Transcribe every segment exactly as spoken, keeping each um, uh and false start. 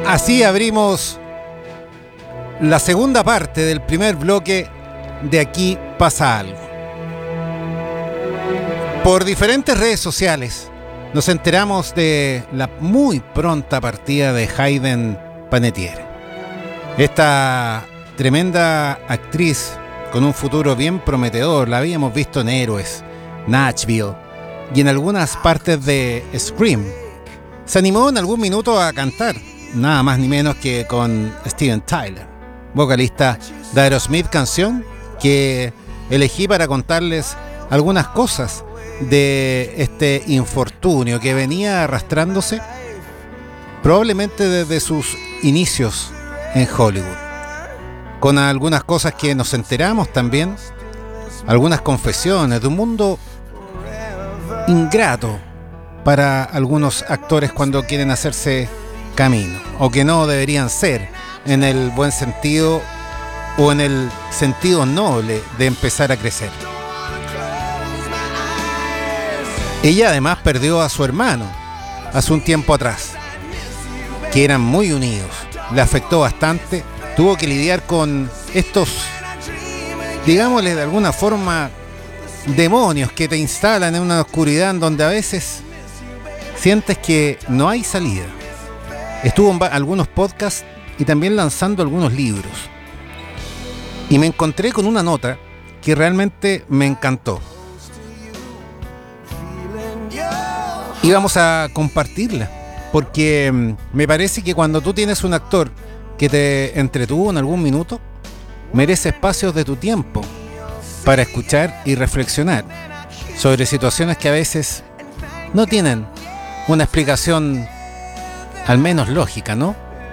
Así abrimos la segunda parte del primer bloque de Aquí pasa algo. Por diferentes redes sociales nos enteramos de la muy pronta partida de Hayden Panettiere. Esta tremenda actriz con un futuro bien prometedor, la habíamos visto en Héroes, Nashville y en algunas partes de Scream. Se animó en algún minuto a cantar, nada más ni menos que con Steven Tyler, vocalista de Aerosmith, canción que elegí para contarles algunas cosas de este infortunio que venía arrastrándose probablemente desde sus inicios en Hollywood, con algunas cosas que nos enteramos también, algunas confesiones de un mundo ingrato para algunos actores cuando quieren hacerse camino, o que no deberían ser, en el buen sentido o en el sentido noble de empezar a crecer. Ella además perdió a su hermano hace un tiempo atrás, que eran muy unidos. Le afectó bastante, tuvo que lidiar con estos, digámosle de alguna forma, demonios que te instalan en una oscuridad en donde a veces sientes que no hay salida. Estuvo en algunos podcasts y también lanzando algunos libros. Y me encontré con una nota que realmente me encantó. Y vamos a compartirla, porque me parece que cuando tú tienes un actor que te entretuvo en algún minuto, merece espacios de tu tiempo para escuchar y reflexionar sobre situaciones que a veces no tienen una explicación al menos lógica, ¿no?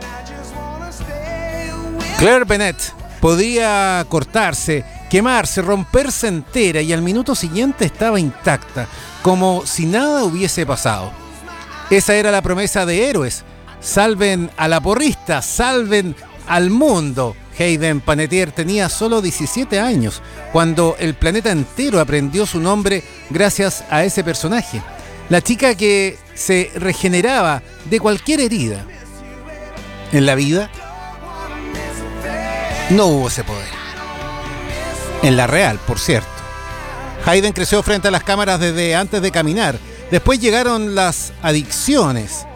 Claire Bennett podía cortarse, quemarse, romperse entera y al minuto siguiente estaba intacta, como si nada hubiese pasado. Esa era la promesa de Héroes. Salven a la porrista, salven al mundo. Hayden Panettiere tenía solo diecisiete años cuando el planeta entero aprendió su nombre gracias a ese personaje. La chica que se regeneraba de cualquier herida. En la vida no hubo ese poder. En la real, por cierto. Hayden creció frente a las cámaras desde antes de caminar. Después llegaron las adicciones,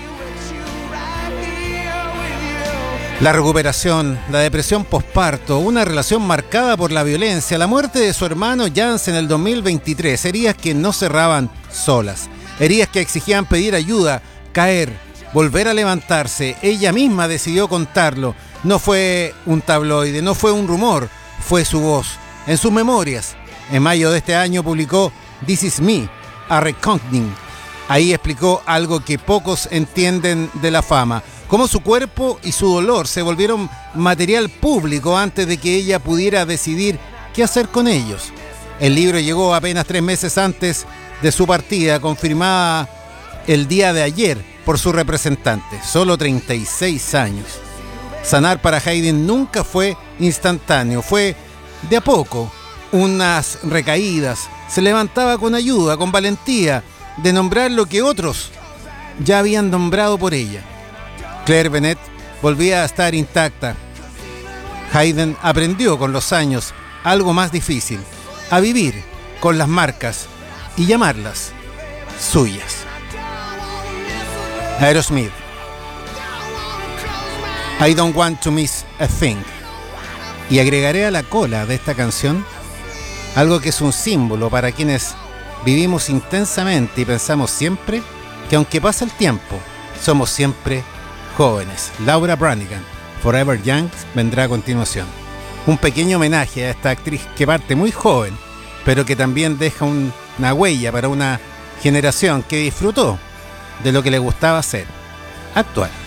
la recuperación, la depresión posparto, una relación marcada por la violencia, la muerte de su hermano Jance en el dos mil veintitrés, heridas que no cerraban solas, heridas que exigían pedir ayuda, caer, volver a levantarse. Ella misma decidió contarlo. No fue un tabloide, no fue un rumor, fue su voz. En sus memorias, en mayo de este año publicó This Is Me, a Reckoning. Ahí explicó algo que pocos entienden de la fama, cómo su cuerpo y su dolor se volvieron material público antes de que ella pudiera decidir qué hacer con ellos. El libro llegó apenas tres meses antes de su partida, confirmada el día de ayer por su representante, solo treinta y seis años. Sanar para Hayden nunca fue instantáneo, fue de a poco, unas recaídas, se levantaba con ayuda, con valentía, de nombrar lo que otros ya habían nombrado por ella. Claire Bennett volvía a estar intacta. Hayden aprendió con los años algo más difícil, a vivir con las marcas y llamarlas suyas. Aerosmith, I Don't Want to Miss a Thing. Y agregaré a la cola de esta canción algo que es un símbolo para quienes vivimos intensamente y pensamos siempre que aunque pase el tiempo, somos siempre jóvenes. Laura Branigan, Forever Young, vendrá a continuación. Un pequeño homenaje a esta actriz que parte muy joven, pero que también deja un, una huella para una generación que disfrutó de lo que le gustaba hacer, actuar.